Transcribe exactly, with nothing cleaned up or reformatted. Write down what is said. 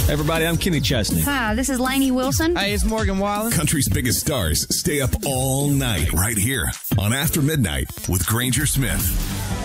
Everybody, I'm Kenny Chesney. Hi, this is Lainey Wilson. Hey, it's Morgan Wallen. Country's biggest stars stay up all night right here on After Midnight with Granger Smith.